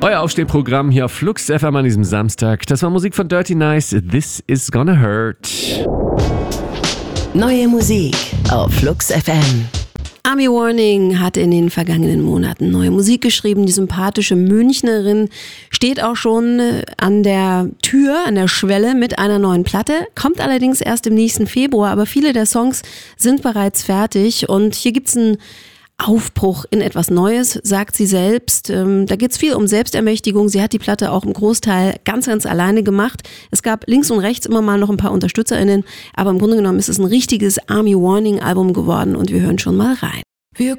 Euer Aufstehprogramm hier auf Flux FM an diesem Samstag. Das war Musik von Dirty Nice. This is gonna hurt. Neue Musik auf Flux FM. Army Warning hat in den vergangenen Monaten neue Musik geschrieben. Die sympathische Münchnerin steht auch schon an der Tür, an der Schwelle mit einer neuen Platte. Kommt allerdings erst im nächsten Februar, aber viele der Songs sind bereits fertig. Und hier gibt's einen Aufbruch in etwas Neues, sagt sie selbst. Da geht's viel um Selbstermächtigung. Sie hat die Platte auch im Großteil ganz alleine gemacht. Es gab links und rechts immer mal noch ein paar UnterstützerInnen, aber im Grunde genommen ist es ein richtiges Army Warning Album geworden und wir hören schon mal rein.